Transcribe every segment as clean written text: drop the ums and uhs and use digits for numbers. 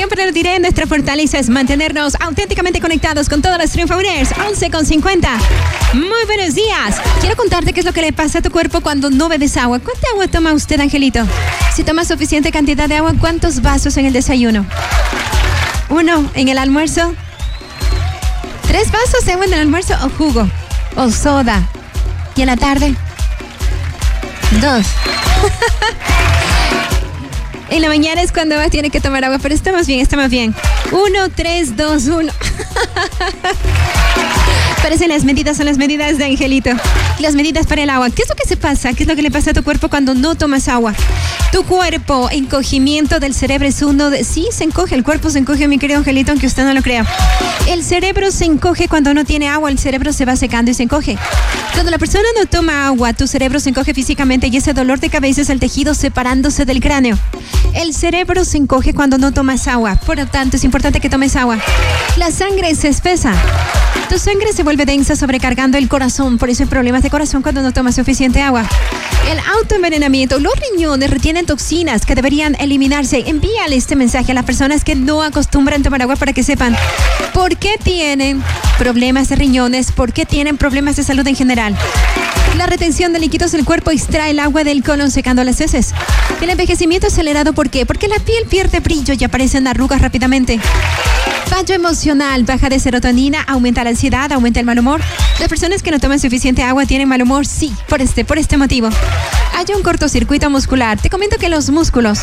Siempre lo diré, nuestra fortaleza es mantenernos auténticamente conectados con todos los triunfadores. 11:50. Muy buenos días. Quiero contarte qué es lo que le pasa a tu cuerpo cuando no bebes agua. ¿Cuánta agua toma usted, Angelito? Si toma suficiente cantidad de agua, ¿cuántos vasos en el desayuno? 1 en el almuerzo. 3 vasos de agua en el almuerzo o jugo o soda. ¿Y en la tarde? 2. En la mañana es cuando más tiene que tomar agua, pero estamos bien. 1, 3, 2, 1. Parecen las medidas, son las medidas de Angelito. Las medidas para el agua. ¿Qué es lo que se pasa? ¿Qué es lo que le pasa a tu cuerpo cuando no tomas agua? Tu cuerpo, encogimiento del cerebro es uno de... Sí, se encoge, el cuerpo se encoge, mi querido Angelito, aunque usted no lo crea. El cerebro se encoge cuando no tiene agua, el cerebro se va secando y se encoge. Cuando la persona no toma agua, tu cerebro se encoge físicamente y ese dolor de cabeza es el tejido separándose del cráneo. El cerebro se encoge cuando no tomas agua, por lo tanto es importante que tomes agua. La sangre se espesa. Tu sangre se vuelve densa, sobrecargando el corazón, por eso hay problemas de corazón cuando no tomas suficiente agua. El autoenvenenamiento, los riñones retienen toxinas que deberían eliminarse. Envíale este mensaje a las personas que no acostumbran tomar agua para que sepan por qué tienen problemas de riñones, por qué tienen problemas de salud en general. La retención de líquidos del cuerpo extrae el agua del colon secando las heces. El envejecimiento acelerado, ¿por qué? Porque la piel pierde brillo y aparecen arrugas rápidamente. Fallo emocional, baja de serotonina, aumenta la ansiedad, aumenta el mal humor. Las personas que no toman suficiente agua tienen mal humor, sí, por este motivo. Hay un cortocircuito muscular. Te comento que los músculos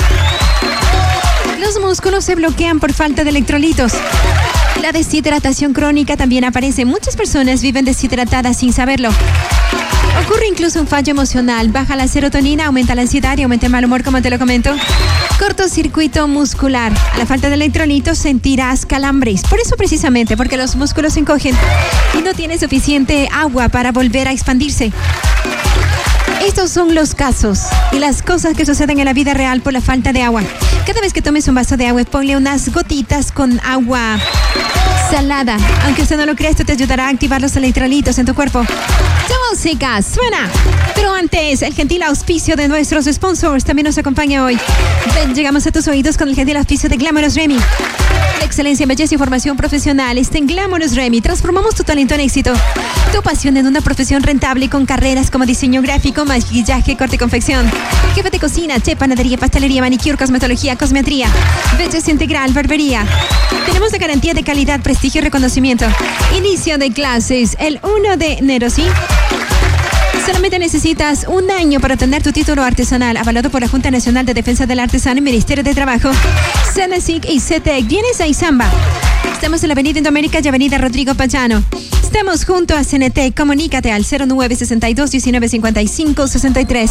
se bloquean por falta de electrolitos. La deshidratación crónica también aparece. Muchas personas viven deshidratadas sin saberlo. Ocurre incluso un fallo emocional, baja la serotonina, aumenta la ansiedad y aumenta el mal humor, como te lo comento. Cortocircuito muscular. A la falta de electrolitos sentirás calambres. Por eso precisamente, porque los músculos se encogen y no tienes suficiente agua para volver a expandirse. Estos son los casos y las cosas que suceden en la vida real por la falta de agua. Cada vez que tomes un vaso de agua, ponle unas gotitas con agua salada. Aunque usted no lo crea, esto te ayudará a activar los electrolitos en tu cuerpo. Tu música suena. Pero antes, el gentil auspicio de nuestros sponsors también nos acompaña hoy. Ven, llegamos a tus oídos con el gentil auspicio de Glamorous Remy. La excelencia en belleza y formación profesional está en Glamorous Remy. Transformamos tu talento en éxito. Tu pasión en una profesión rentable con carreras como diseño gráfico, maquillaje, corte y confección. Jefe de cocina, chef, panadería, pastelería, manicure, cosmetología, cosmetría, belleza integral, barbería. Tenemos la garantía de calidad, prestigio y reconocimiento. Inicio de clases el 1 de enero, ¿sí? Solamente necesitas un año para obtener tu título artesanal, avalado por la Junta Nacional de Defensa del Artesano y Ministerio de Trabajo, Senasic y CETEC. Vienes a Izamba. Estamos en la Avenida Indoamérica y Avenida Rodrigo Pachano. Estamos junto a CNT. Comunícate al 0962-1955-63.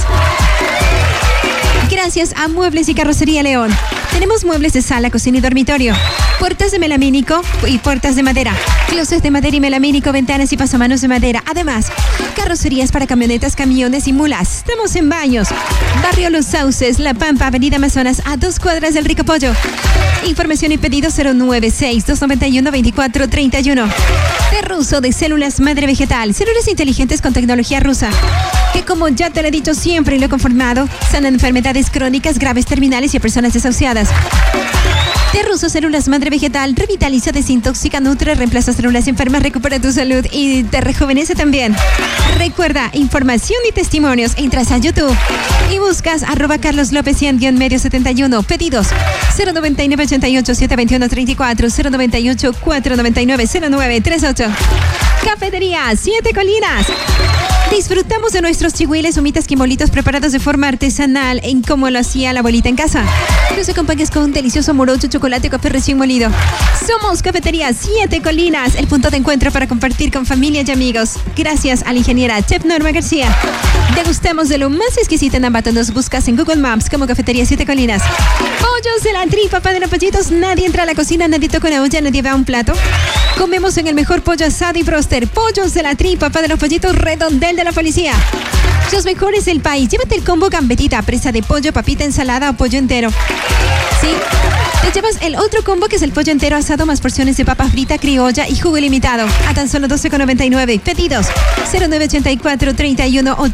Gracias a Muebles y Carrocería León. Tenemos muebles de sala, cocina y dormitorio. Puertas de melamínico y puertas de madera. Closets de madera y melamínico, ventanas y pasamanos de madera. Además, carrocerías para camionetas, camiones y mulas. Estamos en Baños, Barrio Los Sauces, La Pampa, Avenida Amazonas, a 2 cuadras del Rico Pollo. Información y pedido 096-291-2431. De Russo, de Células Madre Vegetal. Células inteligentes con tecnología rusa, que, como ya te lo he dicho siempre y lo he confirmado, sanan enfermedades crónicas, graves, terminales y a personas desahuciadas. De Russo, Células Madre Vegetal, revitaliza, desintoxica, nutre, reemplaza células enfermas, recupera tu salud y te rejuvenece también. Recuerda, información y testimonios, entras a YouTube y buscas @Carlos López 100-medio71. Pedidos 099-88-721-34, 098-499-0938. Cafetería 7 Colinas. Disfrutamos de nuestros chihuiles, humitas, quimolitos preparados de forma artesanal, en como lo hacía la abuelita en casa. Los acompañas con un delicioso morocho, chocolate o café recién molido. Somos Cafetería 7 Colinas, el punto de encuentro para compartir con familia y amigos. Gracias a la ingeniera Chef Norma García. Degustamos de lo más exquisito en Ambato. Nos buscas en Google Maps como Cafetería 7 Colinas. Pollos de la tripa, padre de los pollitos. Nadie entra a la cocina, nadie toca una olla, nadie va a un plato. Comemos en el mejor pollo asado y broster. Pollos de la tripa, padre de los pollitos, Redondel de la policía. Los mejores del país. Llévate el combo gambetita, presa de pollo, papita, ensalada o pollo entero. ¿Sí? Te llevas el otro combo, que es el pollo entero asado más porciones de papa frita, criolla y jugo ilimitado a tan solo $12,99. Pedidos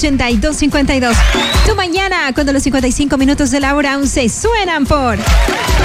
0984-318252. Tu mañana, cuando los 55 minutos de la hora 11 suenan por